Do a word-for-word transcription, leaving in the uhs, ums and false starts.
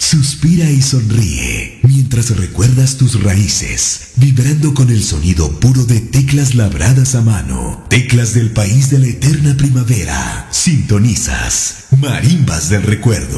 Suspira y sonríe mientras recuerdas tus raíces, vibrando con el sonido puro de teclas labradas a mano, teclas del país de la eterna primavera. Sintonizas Marimbas del Recuerdo.